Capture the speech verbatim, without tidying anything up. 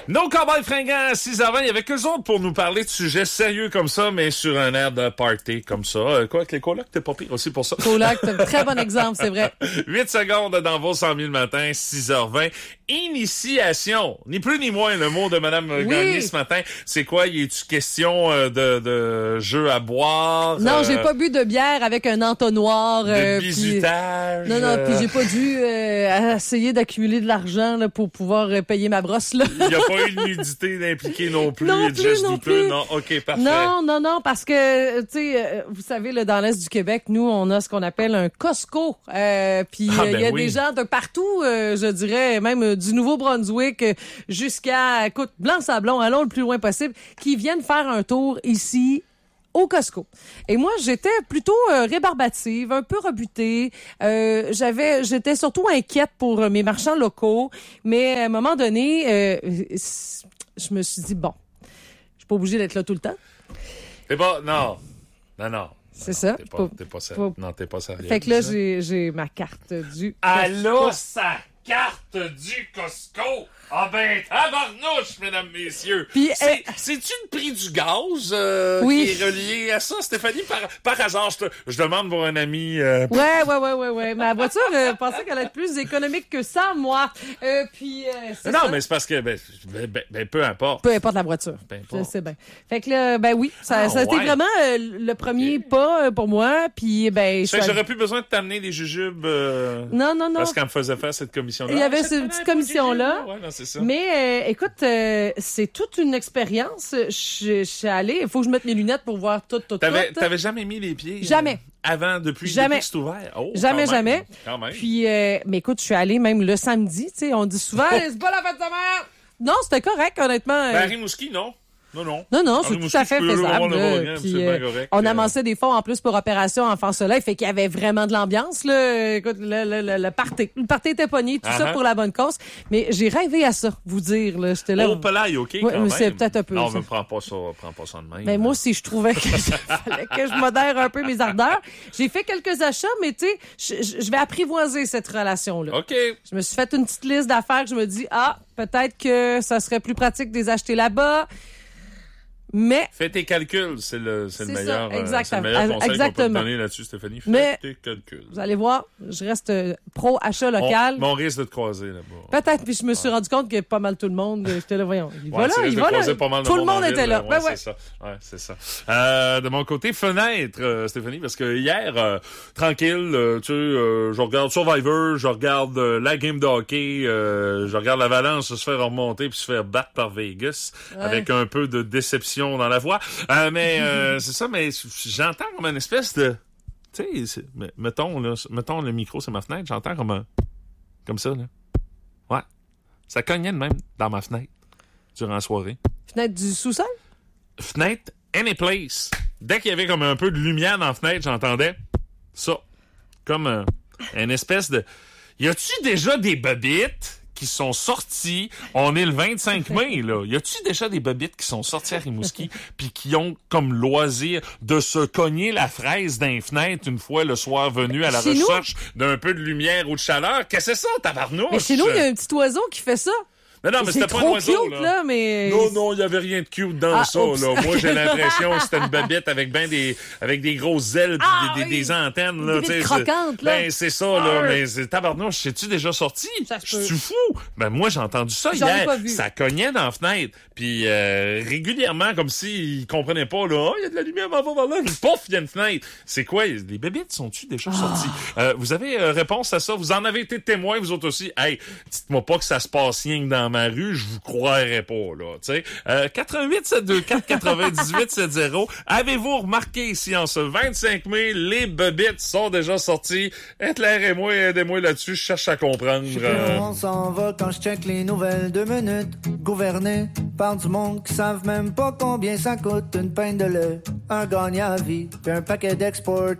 Nos cowboys fringants à six heures vingt, il y avait qu'eux autres pour nous parler de sujets sérieux comme ça, mais sur un air de party comme ça. Euh, quoi, avec les colocs, t'es pas pire aussi pour ça. Colocs, c'est un très bon exemple, c'est vrai. huit secondes dans vos cent mille matin, six heures vingt. Initiation, ni plus ni moins, le mot de Mme Oui. Gagné ce matin. C'est quoi? Y est-tu question euh, de, de jeu à boire? Non, euh, j'ai pas bu de bière avec un entonnoir. De euh, bizutage? Puis... Non, non, euh, puis j'ai pas dû euh, essayer d'accumuler de l'argent là, pour pouvoir euh, payer ma brosse. Là. Il n'y a pas eu de nudité d'impliquer non plus. Non et de plus, gestes non douteux. plus. Non, OK, parfait. Non, non, non, parce que, tu sais, euh, vous savez, là, dans l'Est du Québec, nous, on a ce qu'on appelle un Costco. Euh, puis il Ah, ben y a oui. des gens de partout, euh, je dirais, même euh, du Nouveau-Brunswick euh, jusqu'à, écoute, Blanc-Sablon, allons le plus loin possible, qui viennent faire un tour ici au Costco. Et moi, j'étais plutôt euh, rébarbative, un peu rebutée. Euh, j'avais, j'étais surtout inquiète pour euh, mes marchands locaux. Mais à un moment donné, euh, je me suis dit, bon, je suis pas obligée d'être là tout le temps. T'es pas... Non. Non, non. C'est Non, ça. T'es pas, Pas- t'es pas, ser- pas- non, t'es pas sérieux. Fait que là, j'ai, j'ai ma carte du Allô, Costco. sa carte du Costco! Ah ben, tabarnouche, mesdames, messieurs! Puis, C'est, euh, c'est-tu le prix du gaz euh, Oui. qui est relié à ça, Stéphanie? Par, par hasard, je, te, je demande pour un ami... Euh, Ouais, ouais, ouais, ouais, ouais. Ma voiture, euh, pensais qu'elle allait être plus économique que ça, moi. Euh, puis, euh, c'est non, ça. mais c'est parce que, ben, ben, ben, ben, peu importe. Peu importe la voiture. Peu importe. Je sais bien. Fait que là, ben oui, ça, Ah, ça a été ouais. vraiment euh, le premier pas euh, pour moi. Puis, ben, je Fait que suis j'aurais plus besoin de t'amener des jujubes euh, Non, non, non. parce qu'elle me faisait faire cette commission-là. Il y avait Ah, cette prenait petite un peu de commission-là. jujubes, Ouais, non, c'est ça. Mais euh, écoute, euh, c'est toute une expérience. Je, je suis allée. Il faut que je mette mes lunettes pour voir tout, tout, T'avais, tout. t'avais jamais mis les pieds? euh, Jamais. avant, depuis, Jamais. depuis que c'est ouvert? Oh, Jamais, quand même. jamais. Quand même. Puis, euh, mais écoute, je suis allée même le samedi. Tu sais, on dit souvent, c'est pas la fête de semaine. Non, c'était correct, honnêtement. Ben, Euh, à Rimouski, non. Non, non. Non, non, À c'est Rimouski, tout à fait tu peux avoir faisable. le là. Volkswagen, Puis, c'est euh, bien correct. on Euh, amassait des fonds en plus pour Opération Enfant Soleil, fait qu'il y avait vraiment de l'ambiance. Là. Écoute, le, le, le, le party. Le party était pogné, tout ça Uh-huh. pour la bonne cause. Mais j'ai rêvé à ça, vous dire. Là. J'étais là. Au palais, OK, Ouais, quand mais même. c'est peut-être un peu Non, ça. mais prends pas ça, prends pas ça de même. Mais moi aussi, je trouvais que fallait que je modère un peu mes ardeurs. J'ai fait quelques achats, mais tu sais, je, je vais apprivoiser cette relation-là. OK. Je me suis fait une petite liste d'affaires que je me dis, ah, peut-être que ça serait plus pratique de les acheter là-bas. Mais, Fais tes calculs, c'est le, c'est le C'est ça, meilleur, euh, c'est le exactement. meilleur conseil qu'on peut te Exactement. donner là-dessus, Stéphanie. Fais Mais- tes calculs. vous allez voir, je reste euh, pro achat On, local. mais on risque de te croiser là-bas. Peut-être, puis je me suis rendu compte que pas mal tout le monde, euh, j'étais là, voyons. Il Ouais, va là, tu risques il de va là. croiser pas mal de Tout le monde monde en était ville, là. Ouais, Ben c'est ouais. ça. Ouais, c'est ça. Euh, de mon côté, fenêtre, euh, Stéphanie, parce que hier, euh, tranquille, euh, tu sais, euh, je regarde Survivor, je regarde euh, la game de hockey, euh, je regarde l'Avalanche se faire remonter puis se faire battre par Vegas, Ouais. avec un peu de déception dans la voix. Euh, mais euh, c'est ça, mais j'entends comme une espèce de... Tu sais, c'est- mais- mettons, là, mettons le micro sur ma fenêtre, j'entends comme un... Comme ça, là. Ouais. Ça cognait de même dans ma fenêtre durant la soirée. Fenêtre du sous-sol? Fenêtre, any place. Dès qu'il y avait comme un peu de lumière dans la fenêtre, j'entendais ça. Comme un, une espèce de... Y a-tu déjà des bobites qui sont sorties? On est le vingt-cinq mai, là. Y a-tu déjà des bobites qui sont sorties à Rimouski puis qui ont comme loisir de se cogner la fraise d'un fenêtre une fois le soir venu à la Chez nous? recherche d'un peu de lumière ou de chaleur? Qu'est-ce que c'est ça, tabarnouche? Mais chez nous, il y a un petit oiseau qui fait ça. Non, non, mais C'est c'était pas un trop oiseau, cute, là, mais... Non, non, il y avait rien de cute dans Ah, ça, oups. là. Moi, j'ai l'impression que c'était une babette avec ben des, avec des grosses ailes pis Ah, des, des, oui. des antennes, là. Des tu sais, bêtes c'est- croquantes, là. Ben, c'est ça, là. Ah. Mais c'est tabarnouche, c'est-tu déjà sorti? Ça se Je peut. suis fou. Ben, moi, j'ai entendu ça J'en ai hier. pas vu. Ça cognait dans la fenêtre. Puis, euh, régulièrement, comme s'ils comprenaient pas, là. Oh, il y a de la lumière, m'en va vers là. Puis, pouf, il y a une fenêtre. C'est quoi? Les bébites sont-tu déjà sorties? Euh, vous avez euh, réponse à ça? Vous en avez été témoin, vous autres aussi? Hey, dites-moi pas que ça se passe rien que dans ma rue, je vous croirais pas, là, tu sais. Euh, quatre un huit sept deux quatre quatre-vingt-dix-huit soixante. Avez-vous remarqué si en ce vingt-cinq mai, les bébites sont déjà sorties? Éclairez-moi, aidez-moi là-dessus, je cherche à comprendre. Euh, On s'en va quand je check les nouvelles deux minutes. Gouverné par du monde qui savent même pas combien ça coûte une pinte de lait. Un gagnant à vie, puis un paquet d'export